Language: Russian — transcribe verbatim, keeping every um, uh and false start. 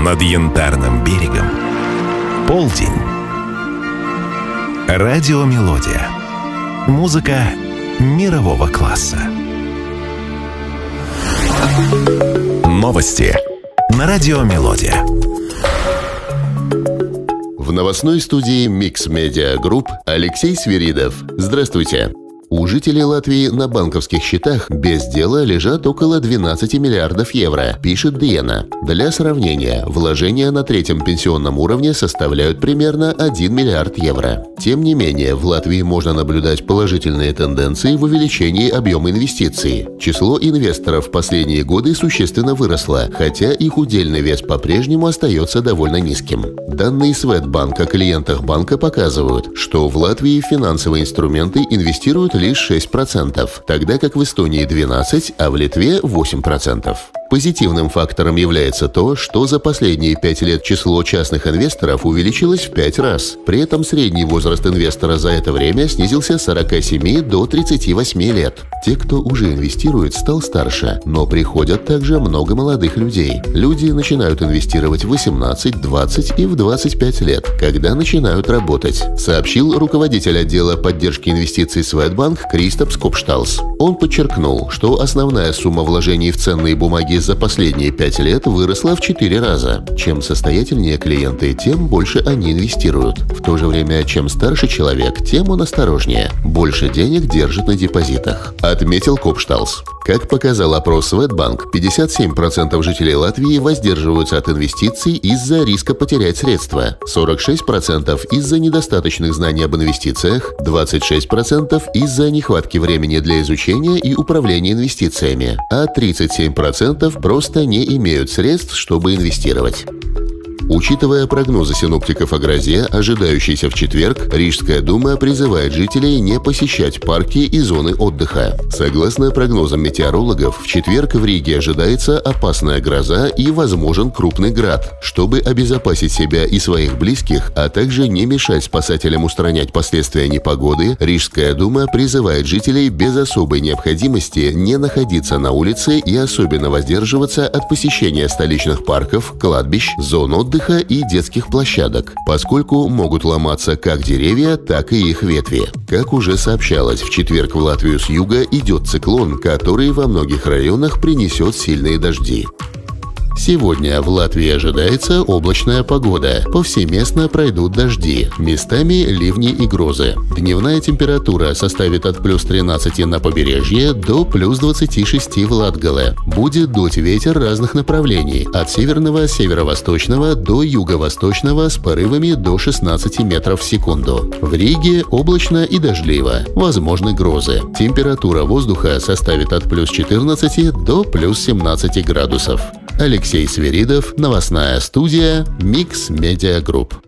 над Янтарным берегом. Полдень. Радиомелодия. Музыка мирового класса. Новости на Радиомелодия. В новостной студии Mix Media Group Алексей Свиридов. Здравствуйте. У жителей Латвии на банковских счетах без дела лежат около двенадцати миллиардов евро, пишет Диена. Для сравнения, вложения на третьем пенсионном уровне составляют примерно один миллиард евро. Тем не менее, в Латвии можно наблюдать положительные тенденции в увеличении объема инвестиций. Число инвесторов в последние годы существенно выросло, хотя их удельный вес по-прежнему остается довольно низким. Данные Swedbank о клиентах банка показывают, что в Латвии финансовые инструменты инвестируют лишь шесть процентов, тогда как в Эстонии двенадцать процентов, а в Литве восемь процентов. Позитивным фактором является то, что за последние пять лет число частных инвесторов увеличилось в пять раз. При этом средний возраст инвестора за это время снизился с сорока семи до тридцати восьми лет. Те, кто уже инвестирует, стал старше, но приходят также много молодых людей. Люди начинают инвестировать в восемнадцать, двадцать и в двадцать пять лет, когда начинают работать, сообщил руководитель отдела поддержки инвестиций Swedbank Кристопс Копшталс. Он подчеркнул, что основная сумма вложений в ценные бумаги за последние пять лет выросла в четыре раза. Чем состоятельнее клиенты, тем больше они инвестируют. В то же время, чем старше человек, тем он осторожнее. Больше денег держит на депозитах, отметил Копшталс. Как показал опрос Swedbank, пятьдесят семь процентов жителей Латвии воздерживаются от инвестиций из-за риска потерять средства, сорок шесть процентов из-за недостаточных знаний об инвестициях, двадцать шесть процентов из-за нехватки времени для изучения и управления инвестициями, а тридцать семь процентов просто не имеют средств, чтобы инвестировать. Учитывая прогнозы синоптиков о грозе, ожидающейся в четверг, Рижская дума призывает жителей не посещать парки и зоны отдыха. Согласно прогнозам метеорологов, в четверг в Риге ожидается опасная гроза и возможен крупный град. Чтобы обезопасить себя и своих близких, а также не мешать спасателям устранять последствия непогоды, Рижская дума призывает жителей без особой необходимости не находиться на улице и особенно воздерживаться от посещения столичных парков, кладбищ, зон отдыха и детских площадок, поскольку могут ломаться как деревья, так и их ветви. Как уже сообщалось, в четверг в Латвию с юга идет циклон, который во многих районах принесет сильные дожди. Сегодня в Латвии ожидается облачная погода. Повсеместно пройдут дожди, местами ливни и грозы. Дневная температура составит от плюс тринадцати на побережье до плюс двадцати шести в Латгале. Будет дуть ветер разных направлений, от северного, северо-восточного до юго-восточного с порывами до шестнадцати метров в секунду. В Риге облачно и дождливо, возможны грозы. Температура воздуха составит от плюс четырнадцати до плюс семнадцати градусов. Алексей Свиридов, новостная студия Mix Media Group.